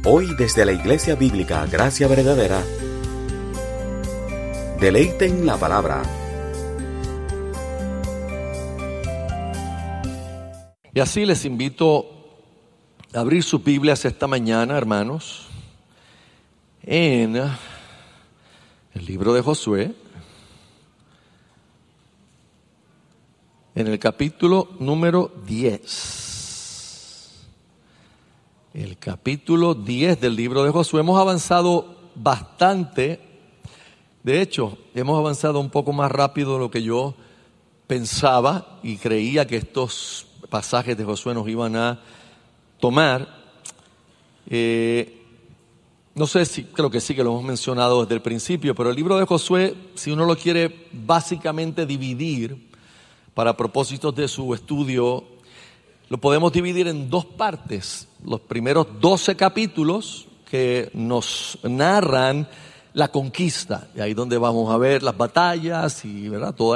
Hoy desde la Iglesia Bíblica Gracia Verdadera, deleiten la palabra. Y así les invito a abrir sus Biblias esta mañana, hermanos, en el libro de Josué, en el capítulo número 10. El capítulo 10 del libro de Josué. Hemos avanzado bastante. De hecho, hemos avanzado un poco más rápido de lo que yo pensaba y creía que estos pasajes de Josué nos iban a tomar. No sé si, creo que sí que lo hemos mencionado desde el principio, pero el libro de Josué, si uno lo quiere básicamente dividir para propósitos de su estudio, lo podemos dividir en dos partes. Los primeros 12 capítulos que nos narran la conquista, y ahí donde vamos a ver las batallas y, ¿verdad?, toda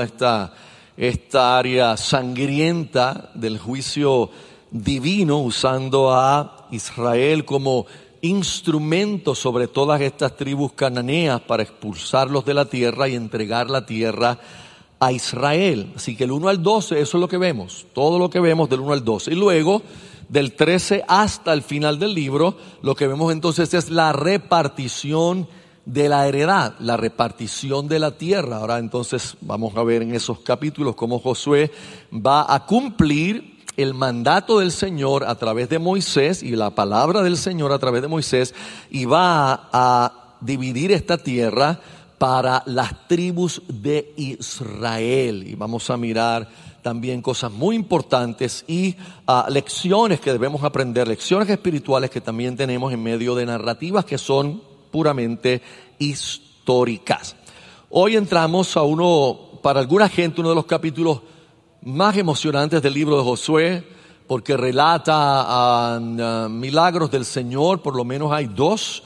esta área sangrienta del juicio divino, usando a Israel como instrumento sobre todas estas tribus cananeas para expulsarlos de la tierra y entregar la tierra a Israel. Así que el 1 al 12, eso es lo que vemos, todo lo que vemos del 1 al 12. Y luego, del 13 hasta el final del libro, lo que vemos entonces es la repartición de la heredad, la repartición de la tierra. Ahora entonces vamos a ver en esos capítulos cómo Josué va a cumplir el mandato del Señor a través de Moisés y la palabra del Señor a través de Moisés, y va a dividir esta tierra para las tribus de Israel. Y vamos a mirar también cosas muy importantes y lecciones que debemos aprender, lecciones espirituales que también tenemos en medio de narrativas que son puramente históricas. Hoy entramos a para alguna gente, uno de los capítulos más emocionantes del libro de Josué, porque relata milagros del Señor. Por lo menos hay dos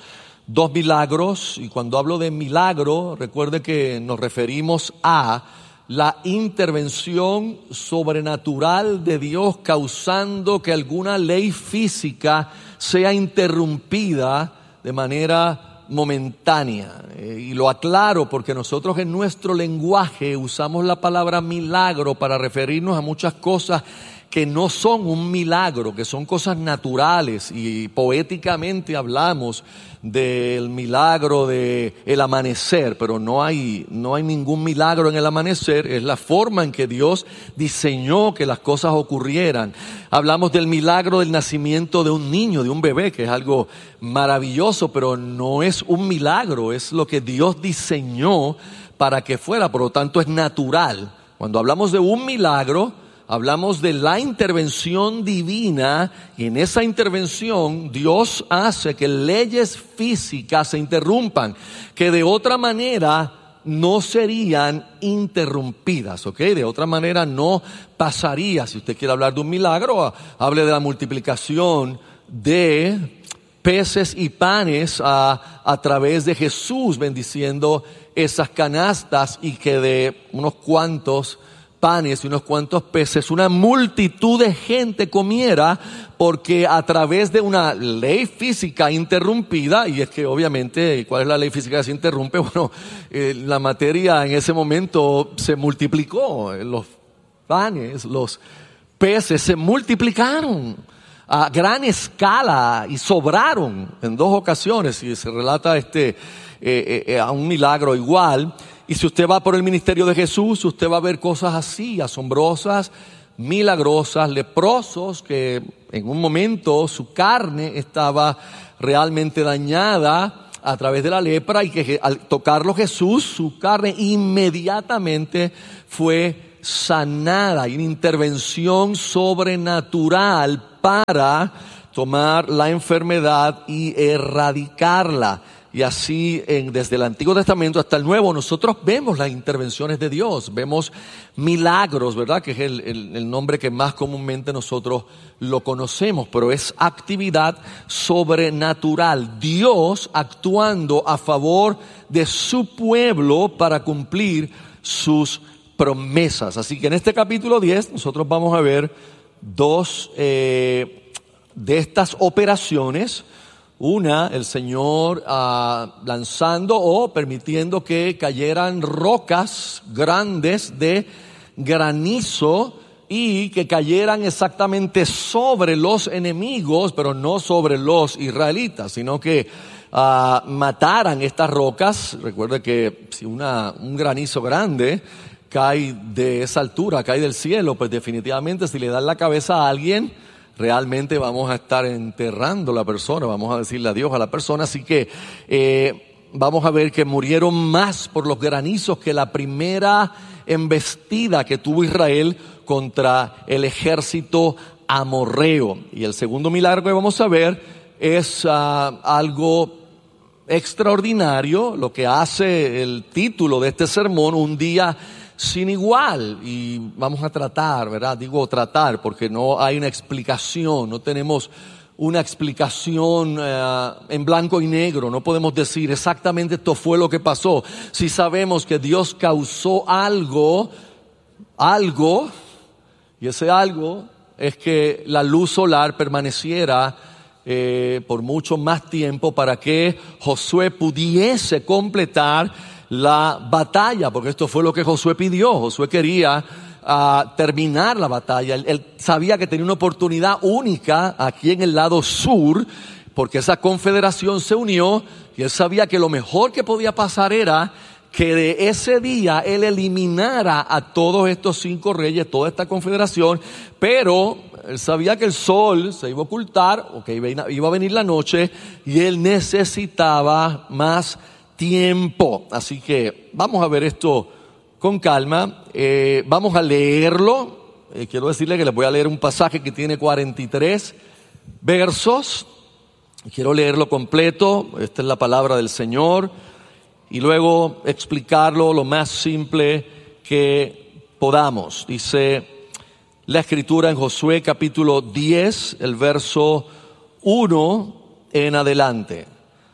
milagros, y cuando hablo de milagro, recuerde que nos referimos a la intervención sobrenatural de Dios causando que alguna ley física sea interrumpida de manera momentánea. Y lo aclaro porque nosotros en nuestro lenguaje usamos la palabra milagro para referirnos a muchas cosas que no son un milagro, que son cosas naturales, y poéticamente hablamos del milagro de el amanecer, pero no hay ningún milagro en el amanecer. Es la forma en que Dios diseñó que las cosas ocurrieran. Hablamos del milagro del nacimiento de un niño, de un bebé, que es algo maravilloso, pero no es un milagro, es lo que Dios diseñó para que fuera, por lo tanto es natural. Cuando hablamos de un milagro, hablamos de la intervención divina, y en esa intervención Dios hace que leyes físicas se interrumpan, que de otra manera no serían interrumpidas, ¿ok? De otra manera no pasaría. Si usted quiere hablar de un milagro, hable de la multiplicación de peces y panes a través de Jesús bendiciendo esas canastas, y que de unos cuantos panes y unos cuantos peces una multitud de gente comiera, porque a través de una ley física interrumpida, y es que obviamente, ¿cuál es la ley física que se interrumpe? Bueno, la materia en ese momento se multiplicó, los panes, los peces se multiplicaron a gran escala y sobraron en 2 ocasiones, y se relata a un milagro igual. Y si usted va por el ministerio de Jesús, usted va a ver cosas así, asombrosas, milagrosas, leprosos que en un momento su carne estaba realmente dañada a través de la lepra, y que al tocarlo Jesús, su carne inmediatamente fue sanada. Hay una intervención sobrenatural para tomar la enfermedad y erradicarla. Y así desde el Antiguo Testamento hasta el Nuevo nosotros vemos las intervenciones de Dios, vemos milagros, ¿verdad? Que es el nombre que más comúnmente nosotros lo conocemos, pero es actividad sobrenatural, Dios actuando a favor de su pueblo para cumplir sus promesas. Así que en este capítulo 10 nosotros vamos a ver dos de estas operaciones. Una, el Señor lanzando o permitiendo que cayeran rocas grandes de granizo y que cayeran exactamente sobre los enemigos, pero no sobre los israelitas, sino que mataran estas rocas. Recuerde que si un granizo grande cae de esa altura, cae del cielo, pues definitivamente si le dan la cabeza a alguien, realmente vamos a estar enterrando a la persona, vamos a decirle adiós a la persona. Así que vamos a ver que murieron más por los granizos que la primera embestida que tuvo Israel contra el ejército amorreo. Y el segundo milagro que vamos a ver es algo extraordinario, lo que hace el título de este sermón, un día sin igual. Y vamos a tratar, ¿verdad? Digo tratar porque no hay una explicación, no tenemos una explicación en blanco y negro. No podemos decir exactamente esto fue lo que pasó. Si sabemos que Dios causó algo, y ese algo es que la luz solar permaneciera por mucho más tiempo para que Josué pudiese completar la batalla, porque esto fue lo que Josué pidió. Josué quería terminar la batalla. Él sabía que tenía una oportunidad única aquí en el lado sur, porque esa confederación se unió, y él sabía que lo mejor que podía pasar era que de ese día él eliminara a todos estos 5 reyes, toda esta confederación, pero él sabía que el sol se iba a ocultar, o que iba a venir la noche, y él necesitaba más tiempo. Así que vamos a ver esto con calma. Vamos a leerlo. Quiero decirle que les voy a leer un pasaje que tiene 43 versos. Quiero leerlo completo. Esta es la palabra del Señor. Y luego explicarlo lo más simple que podamos. Dice la Escritura en Josué capítulo 10, el verso 1 en adelante.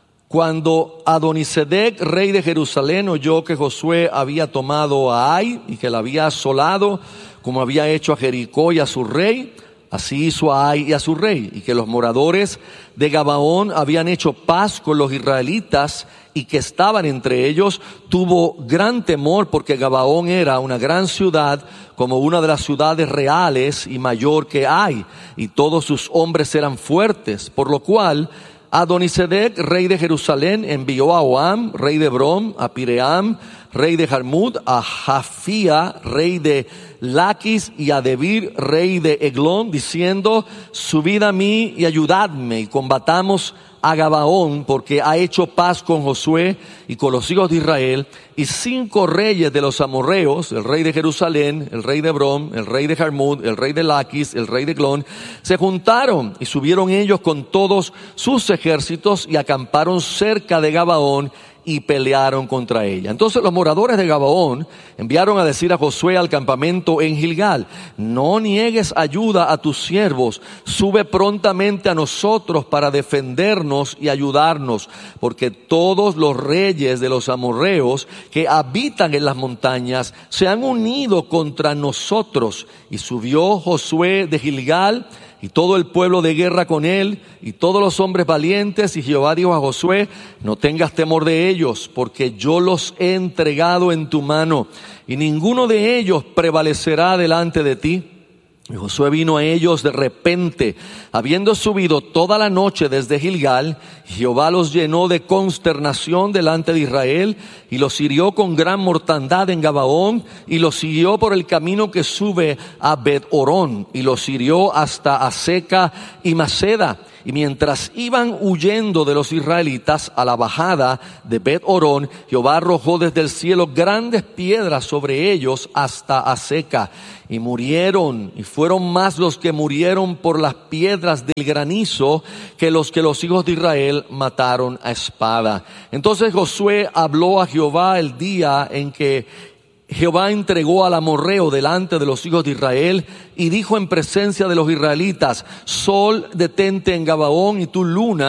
Cuando Adonisedec, rey de Jerusalén, oyó que Josué había tomado a Ai y que la había asolado, como había hecho a Jericó y a su rey, así hizo a Ai y a su rey, y que los moradores de Gabaón habían hecho paz con los israelitas y que estaban entre ellos, tuvo gran temor porque Gabaón era una gran ciudad, como una de las ciudades reales y mayor que Ai, y todos sus hombres eran fuertes, por lo cual Adonisedec, rey de Jerusalén, envió a Oam, rey de Hebrón, a Piream, rey de Jarmut, a Jafía, rey de Laquis, y a Debir, rey de Eglón, diciendo: subid a mí y ayudadme, y combatamos a Gabaón, porque ha hecho paz con Josué y con los hijos de Israel. Y 5 reyes de los amorreos, el rey de Jerusalén, el rey de Hebrón, el rey de Jarmut, el rey de Laquis, el rey de Eglón, se juntaron, y subieron ellos con todos sus ejércitos y acamparon cerca de Gabaón y pelearon contra ella. Entonces los moradores de Gabaón enviaron a decir a Josué al campamento en Gilgal: no niegues ayuda a tus siervos, sube prontamente a nosotros para defendernos y ayudarnos, porque todos los reyes de los amorreos que habitan en las montañas se han unido contra nosotros. Y subió Josué de Gilgal, y todo el pueblo de guerra con él, y todos los hombres valientes. Y Jehová dijo a Josué: no tengas temor de ellos, porque yo los he entregado en tu mano, y ninguno de ellos prevalecerá delante de ti. Y Josué vino a ellos de repente, habiendo subido toda la noche desde Gilgal. Jehová los llenó de consternación delante de Israel, y los hirió con gran mortandad en Gabaón, y los siguió por el camino que sube a Bet-Orón, y los hirió hasta Aseca y Maceda. Y mientras iban huyendo de los israelitas a la bajada de Bet-Orón, Jehová arrojó desde el cielo grandes piedras sobre ellos hasta Aseca, y murieron, y fueron más los que murieron por las piedras del granizo que los hijos de Israel mataron a espada. Entonces Josué habló a Jehová el día en que Jehová entregó al amorreo delante de los hijos de Israel, y dijo en presencia de los israelitas: sol, detente en Gabaón, y tu luna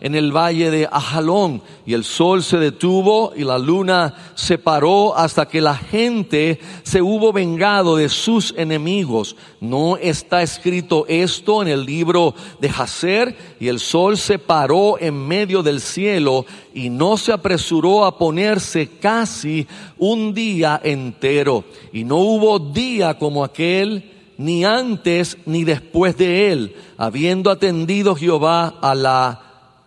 en el valle de Ajalón, y el sol se detuvo y la luna se paró hasta que la gente se hubo vengado de sus enemigos. ¿No está escrito esto en el libro de Jacer? Y el sol se paró en medio del cielo y no se apresuró a ponerse casi un día entero. Y no hubo día como aquel, ni antes ni después de él, habiendo atendido Jehová a la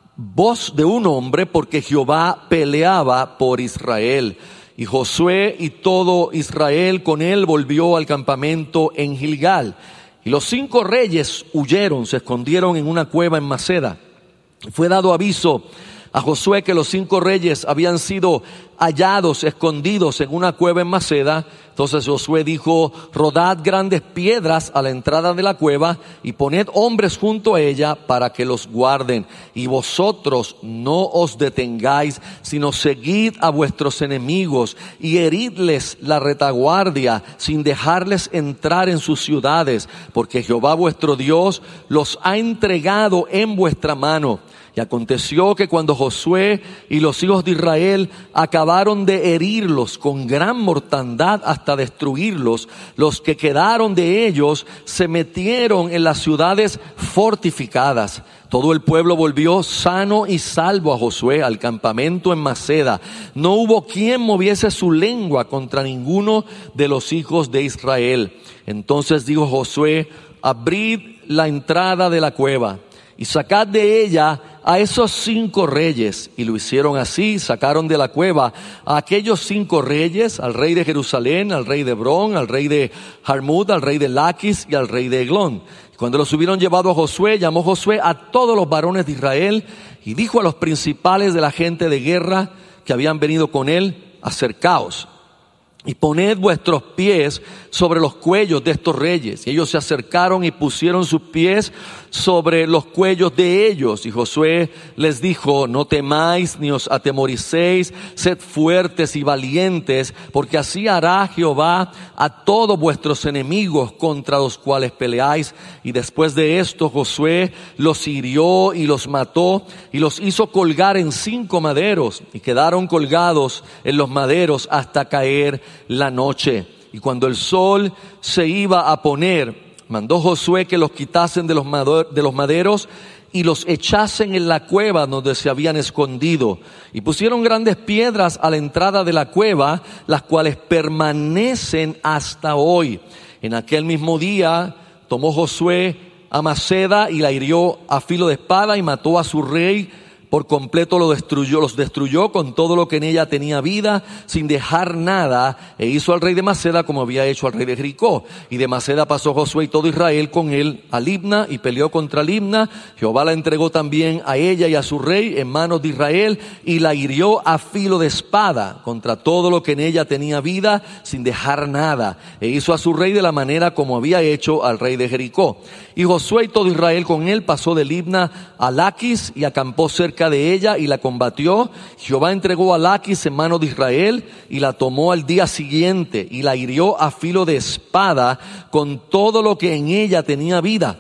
voz de un hombre, porque Jehová peleaba por Israel. Y Josué y todo Israel con él volvió al campamento en Gilgal. Y los 5 reyes huyeron, se escondieron en una cueva en Maceda. Fue dado aviso a Josué que los 5 reyes habían sido hallados, escondidos en una cueva en Maceda. Entonces Josué dijo: rodad grandes piedras a la entrada de la cueva y poned hombres junto a ella para que los guarden. Y vosotros no os detengáis, sino seguid a vuestros enemigos y heridles la retaguardia sin dejarles entrar en sus ciudades, porque Jehová vuestro Dios los ha entregado en vuestra mano. Y aconteció que cuando Josué y los hijos de Israel acabaron de herirlos con gran mortandad hasta destruirlos, los que quedaron de ellos se metieron en las ciudades fortificadas. Todo el pueblo volvió sano y salvo a Josué al campamento en Maceda. No hubo quien moviese su lengua contra ninguno de los hijos de Israel. Entonces dijo Josué: abrid la entrada de la cueva y sacad de ella a esos 5 reyes. Y lo hicieron así, sacaron de la cueva a aquellos 5 reyes, al rey de Jerusalén, al rey de Hebrón, al rey de Jarmut, al rey de Laquis y al rey de Eglón. Cuando los hubieron llevado a Josué, llamó Josué a todos los varones de Israel y dijo a los principales de la gente de guerra que habían venido con él: acercaos y poned vuestros pies sobre los cuellos de estos reyes. Y ellos se acercaron y pusieron sus pies sobre los cuellos de ellos. Y Josué les dijo: no temáis ni os atemoricéis, sed fuertes y valientes, porque así hará Jehová a todos vuestros enemigos contra los cuales peleáis. Y después de esto Josué los hirió y los mató y los hizo colgar en 5 maderos, y quedaron colgados en los maderos hasta caer la noche. Y cuando el sol se iba a poner, mandó Josué que los quitasen de los maderos y los echasen en la cueva donde se habían escondido. Y pusieron grandes piedras a la entrada de la cueva, las cuales permanecen hasta hoy. En aquel mismo día tomó Josué a Maceda y la hirió a filo de espada y mató a su rey. Por completo los destruyó con todo lo que en ella tenía vida, sin dejar nada, e hizo al rey de Maceda como había hecho al rey de Jericó. Y de Maceda pasó Josué y todo Israel con él a Libna, y peleó contra Libna. Jehová la entregó también a ella y a su rey en manos de Israel, y la hirió a filo de espada contra todo lo que en ella tenía vida, sin dejar nada, e hizo a su rey de la manera como había hecho al rey de Jericó. Y Josué y todo Israel con él pasó de Libna a Laquis y acampó cerca de ella y la combatió. Jehová entregó a Laquis en mano de Israel y la tomó al día siguiente y la hirió a filo de espada con todo lo que en ella tenía vida,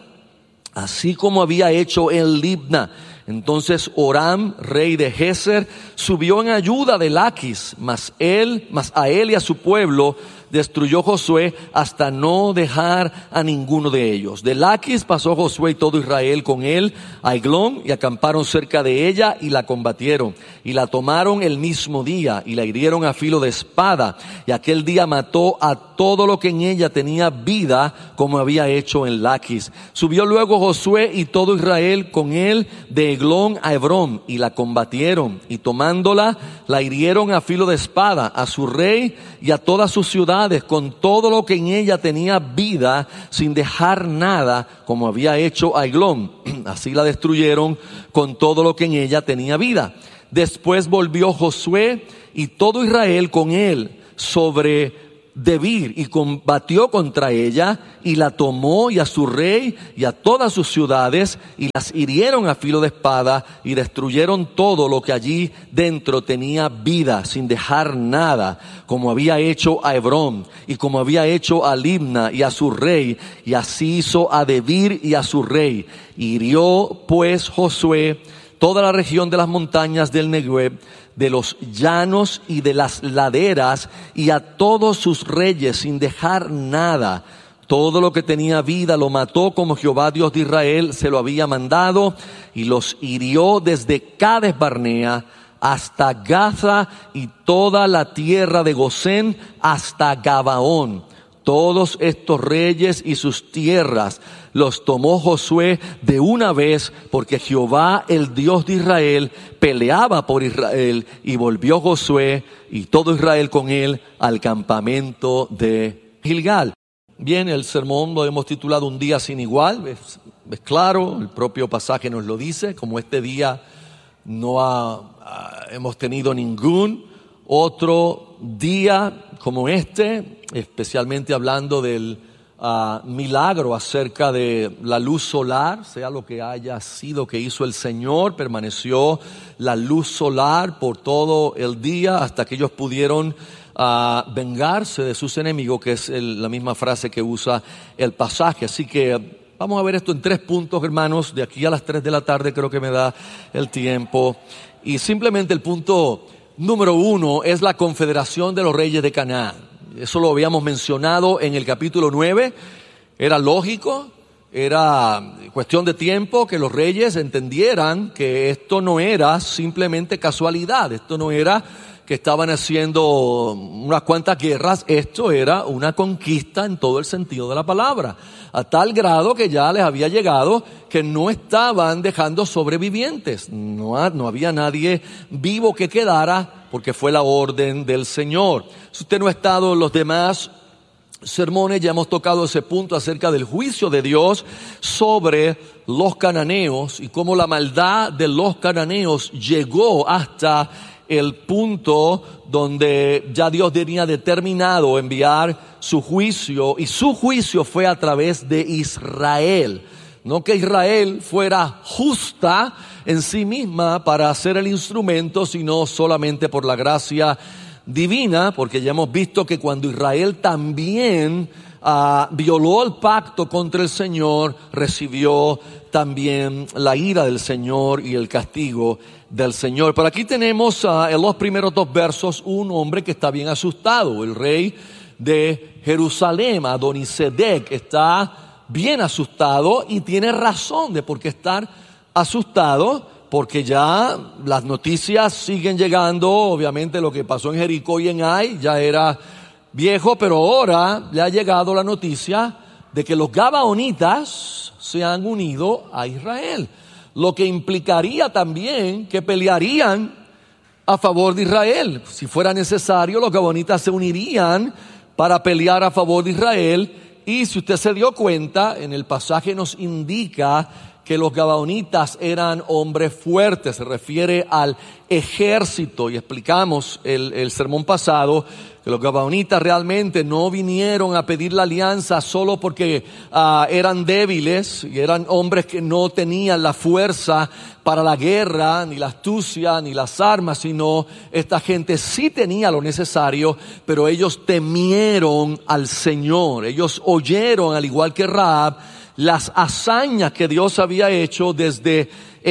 así como había hecho en Libna. Entonces Oram, rey de Geser, subió en ayuda de Laquis, mas a él y a su pueblo destruyó Josué hasta no dejar a ninguno de ellos. De Laquis pasó Josué y todo Israel con él a Eglón y acamparon cerca de ella y la combatieron. Y la tomaron el mismo día y la hirieron a filo de espada. Y aquel día mató a todo lo que en ella tenía vida, como había hecho en Laquis. Subió luego Josué y todo Israel con él de Eglón a Hebrón y la combatieron. Y tomándola, la hirieron a filo de espada a su rey y a todas sus ciudades, con todo lo que en ella tenía vida, sin dejar nada, como había hecho a Eglón. Así la destruyeron con todo lo que en ella tenía vida. Después volvió Josué y todo Israel con él sobre Debir y combatió contra ella y la tomó y a su rey y a todas sus ciudades y las hirieron a filo de espada y destruyeron todo lo que allí dentro tenía vida, sin dejar nada, como había hecho a Hebrón y como había hecho a Libna y a su rey, y así hizo a Debir y a su rey. Hirió pues Josué toda la región de las montañas del Negueb, de los llanos y de las laderas, y a todos sus reyes sin dejar nada. Todo lo que tenía vida lo mató como Jehová Dios de Israel se lo había mandado, y los hirió desde Cades Barnea hasta Gaza y toda la tierra de Gosén hasta Gabaón. Todos estos reyes y sus tierras los tomó Josué de una vez, porque Jehová, el Dios de Israel, peleaba por Israel, y volvió Josué y todo Israel con él al campamento de Gilgal. Bien, el sermón lo hemos titulado Un día sin igual. Es claro, el propio pasaje nos lo dice, como este día no hemos tenido ningún otro día como este, especialmente hablando del milagro acerca de la luz solar, sea lo que haya sido que hizo el Señor. Permaneció la luz solar por todo el día hasta que ellos pudieron vengarse de sus enemigos, que es la misma frase que usa el pasaje. Así que vamos a ver esto en 3 puntos, hermanos. De aquí a las 3 de la tarde creo que me da el tiempo. Y simplemente el punto número 1 es la confederación de los reyes de Canaán. Eso lo habíamos mencionado en el capítulo 9. Era lógico, era cuestión de tiempo que los reyes entendieran que esto no era simplemente casualidad. Esto no era que estaban haciendo unas cuantas guerras. Esto era una conquista en todo el sentido de la palabra, a tal grado que ya les había llegado que no estaban dejando sobrevivientes. No había nadie vivo que quedara, porque fue la orden del Señor. Si usted no ha estado en los demás sermones, ya hemos tocado ese punto acerca del juicio de Dios sobre los cananeos y cómo la maldad de los cananeos llegó hasta el punto donde ya Dios tenía determinado enviar su juicio, y su juicio fue a través de Israel. No que Israel fuera justa en sí misma para ser el instrumento, sino solamente por la gracia divina, porque ya hemos visto que cuando Israel también violó el pacto contra el Señor, recibió también la ira del Señor y el castigo del Señor. Pero aquí tenemos en los primeros 2 versos un hombre que está bien asustado. El rey de Jerusalén, Adonisedec, está bien asustado, y tiene razón de por qué estar asustado, porque ya las noticias siguen llegando. Obviamente lo que pasó en Jericó y en Ai ya era viejo, pero ahora le ha llegado la noticia de que los gabaonitas se han unido a Israel, lo que implicaría también que pelearían a favor de Israel. Si fuera necesario, los gabaonitas se unirían para pelear a favor de Israel. Y si usted se dio cuenta, en el pasaje nos indica que los gabaonitas eran hombres fuertes. Se refiere al ejército, y explicamos el sermón pasado que los gabaonitas realmente no vinieron a pedir la alianza solo porque eran débiles y eran hombres que no tenían la fuerza para la guerra, ni la astucia, ni las armas, sino esta gente sí tenía lo necesario, pero ellos temieron al Señor. Ellos oyeron, al igual que Rahab, las hazañas que Dios había hecho desde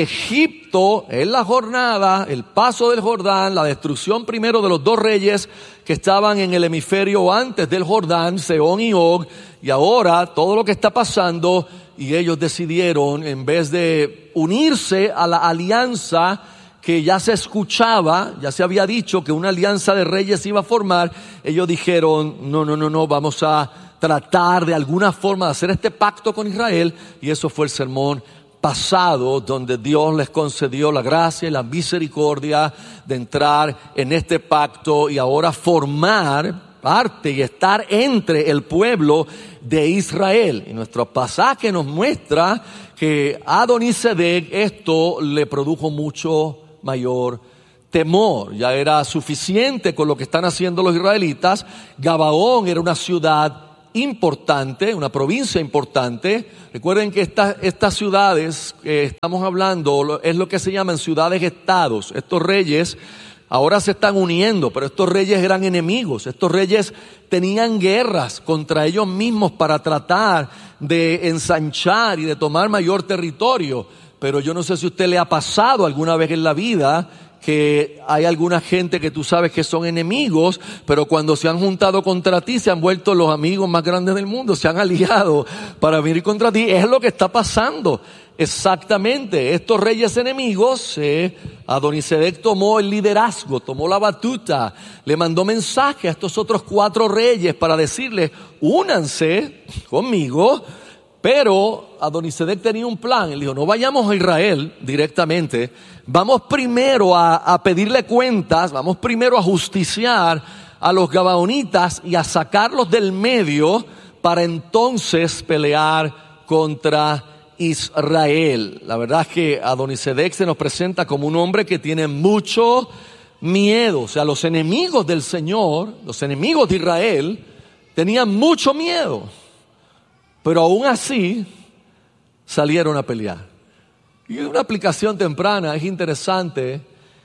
Egipto en la jornada, el paso del Jordán, la destrucción primero de los 2 reyes que estaban en el hemisferio antes del Jordán, Sehón y Og, y ahora todo lo que está pasando. Y ellos decidieron, en vez de unirse a la alianza que ya se escuchaba, ya se había dicho que una alianza de reyes iba a formar, ellos dijeron, no, vamos a tratar de alguna forma de hacer este pacto con Israel. Y eso fue el sermón pasado, donde Dios les concedió la gracia y la misericordia de entrar en este pacto y ahora formar parte y estar entre el pueblo de Israel. Y nuestro pasaje nos muestra que a Adonisedec esto le produjo mucho mayor temor. Ya era suficiente con lo que están haciendo los israelitas. Gabaón era una ciudad importante, una provincia importante. Recuerden que estas ciudades que estamos hablando es lo que se llaman ciudades-estados. Estos reyes ahora se están uniendo, pero estos reyes eran enemigos. Estos reyes tenían guerras contra ellos mismos para tratar de ensanchar y de tomar mayor territorio. pero yo no sé si a usted le ha pasado alguna vez en la vida que hay alguna gente que tú sabes que son enemigos, pero cuando se han juntado contra ti se han vuelto los amigos más grandes del mundo, se han aliado para venir contra ti. Es lo que está pasando. Exactamente, estos reyes enemigos, Adonisedec tomó el liderazgo, tomó la batuta, le mandó mensaje a estos otros 4 reyes para decirles, únanse conmigo. Pero Adonisedec tenía un plan. Él dijo, no vayamos a Israel directamente, vamos primero a pedirle cuentas, vamos primero a justiciar a los gabaonitas y a sacarlos del medio para entonces pelear contra Israel. La verdad es que Adonisedec se nos presenta como un hombre que tiene mucho miedo. O sea, los enemigos del Señor, los enemigos de Israel, tenían mucho miedo. Pero aún así salieron a pelear. Y una aplicación temprana, es interesante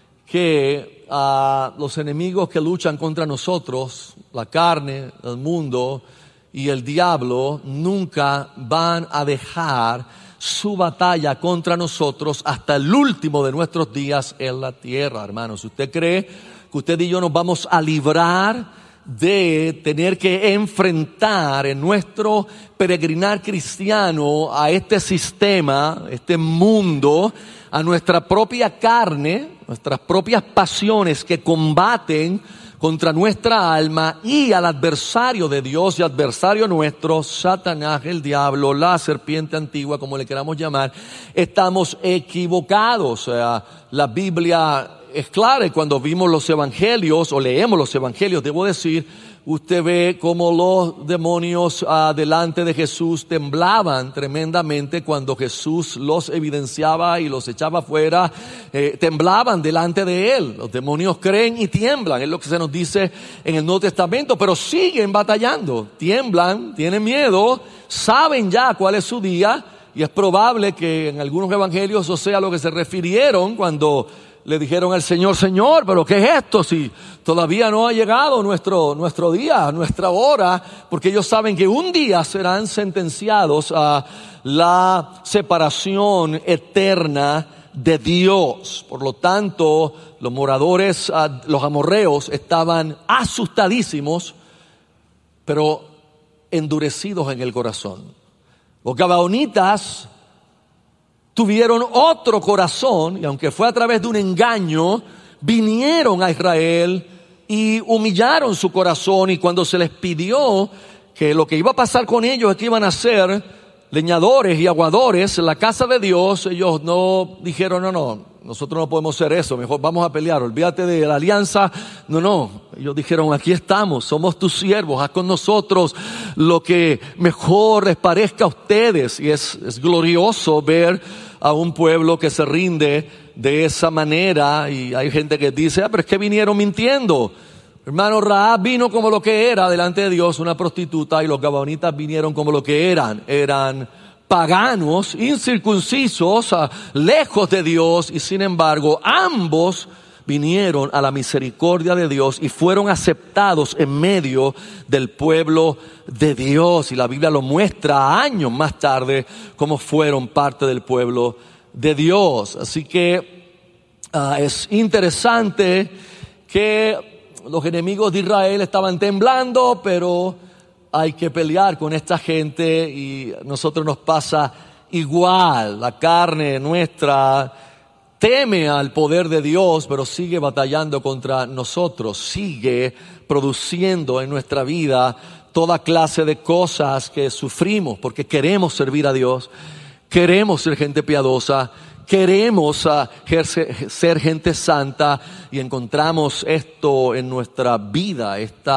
que los enemigos que luchan contra nosotros, la carne, el mundo y el diablo, nunca van a dejar su batalla contra nosotros hasta el último de nuestros días en la tierra, hermanos. Si usted cree que usted y yo nos vamos a librar de tener que enfrentar en nuestro peregrinar cristiano a este sistema, este mundo, a nuestra propia carne, nuestras propias pasiones que combaten contra nuestra alma y al adversario de Dios y adversario nuestro, Satanás, el diablo, la serpiente antigua, como le queramos llamar, estamos equivocados. O sea, la Biblia es clara, y cuando vimos los evangelios, o leemos los evangelios, debo decir, usted ve cómo los demonios delante de Jesús temblaban tremendamente cuando Jesús los evidenciaba y los echaba fuera, temblaban delante de Él. Los demonios creen y tiemblan, es lo que se nos dice en el Nuevo Testamento, pero siguen batallando, tiemblan, tienen miedo, saben ya cuál es su día, y es probable que en algunos evangelios eso sea lo que se refirieron cuando le dijeron al Señor, Señor, ¿pero qué es esto? Si todavía no ha llegado nuestro día, nuestra hora, porque ellos saben que un día serán sentenciados a la separación eterna de Dios. Por lo tanto, los moradores, los amorreos, estaban asustadísimos, pero endurecidos en el corazón. Los gabaonitas tuvieron otro corazón, y aunque fue a través de un engaño, vinieron a Israel y humillaron su corazón. Y cuando se les pidió que lo que iba a pasar con ellos es que iban a ser leñadores y aguadores en la casa de Dios, ellos no dijeron, no, nosotros no podemos hacer eso, mejor vamos a pelear, olvídate de la alianza. No, ellos dijeron, aquí estamos, somos tus siervos, haz con nosotros lo que mejor les parezca a ustedes. Y es glorioso ver a un pueblo que se rinde de esa manera. Y hay gente que dice, pero es que vinieron mintiendo. Hermano, Rahab vino como lo que era delante de Dios, una prostituta, y los gabaonitas vinieron como lo que eran paganos, incircuncisos, lejos de Dios, y sin embargo ambos vinieron a la misericordia de Dios y fueron aceptados en medio del pueblo de Dios. Y la Biblia lo muestra años más tarde como fueron parte del pueblo de Dios. Así que es interesante que los enemigos de Israel estaban temblando, pero hay que pelear con esta gente, y a nosotros nos pasa igual. La carne nuestra teme al poder de Dios, pero sigue batallando contra nosotros, sigue produciendo en nuestra vida toda clase de cosas que sufrimos porque queremos servir a Dios, queremos ser gente piadosa, queremos ser gente santa, y encontramos esto en nuestra vida,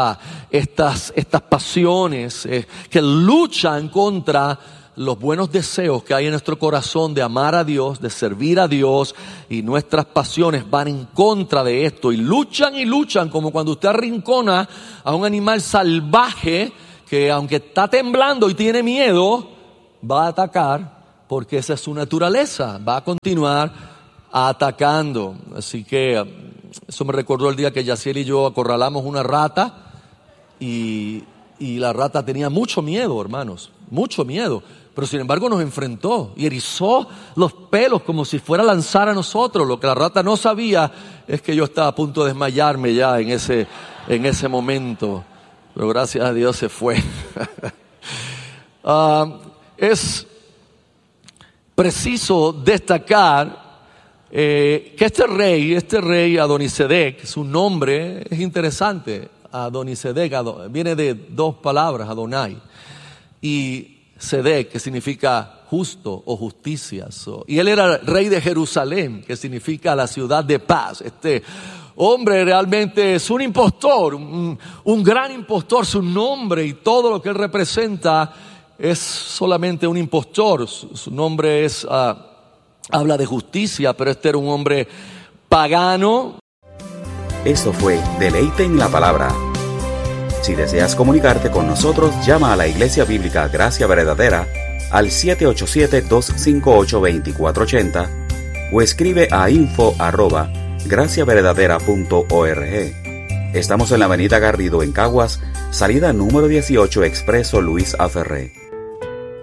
estas pasiones que luchan contra los buenos deseos que hay en nuestro corazón de amar a Dios, de servir a Dios, y nuestras pasiones van en contra de esto y luchan como cuando usted arrincona a un animal salvaje que, aunque está temblando y tiene miedo, va a atacar porque esa es su naturaleza, va a continuar atacando. Así que eso me recordó el día que Yaciel y yo acorralamos una rata, y la rata tenía mucho miedo, hermanos, mucho miedo. pero sin embargo nos enfrentó y erizó los pelos como si fuera a lanzar a nosotros. Lo que la rata no sabía es que yo estaba a punto de desmayarme ya en ese momento, pero gracias a Dios se fue. Es preciso destacar que este rey Adonisedec, su nombre es interesante. Adonisedec viene de dos palabras, Adonai y Sedec, que significa justo o justicia. Y él era rey de Jerusalén, que significa la ciudad de paz. Este hombre realmente es un impostor, un gran impostor. Su nombre y todo lo que él representa es solamente un impostor. Su nombre es habla de justicia, pero este era un hombre pagano. Esto fue Deleite en la Palabra. Si deseas comunicarte con nosotros, llama a la Iglesia Bíblica Gracia Verdadera al 787-258-2480 o escribe a info@graciaverdadera.org. Estamos en la avenida Garrido en Caguas, salida número 18, Expreso Luis A. Ferré.